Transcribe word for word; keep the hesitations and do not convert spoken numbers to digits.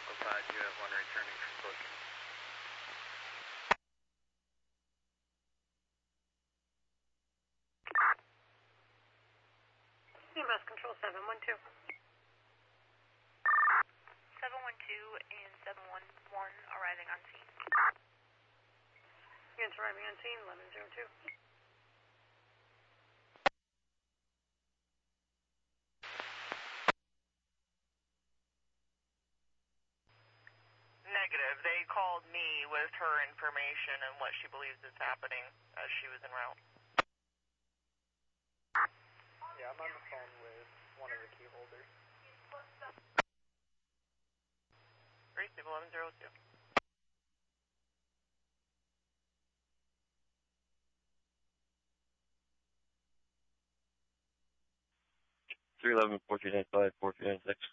Alpha Pod, you have one returning for booking. E M S Control seven one two. seven one two and seven one one arriving on scene. Units arriving on scene, eleven zero two. Negative. They called me with her information and what she believes is happening as she was en route. Yeah, I'm on the phone with one of the key holders. Receive eleven zero two. three eleven, four three nine five, four three nine six.